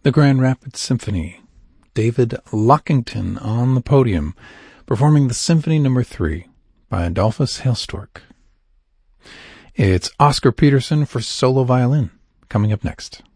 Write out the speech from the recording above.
The Grand Rapids Symphony. David Lockington on the podium, performing the Symphony No. 3 by Adolphus Hailstork. It's Oscar Peterson for solo violin, coming up next.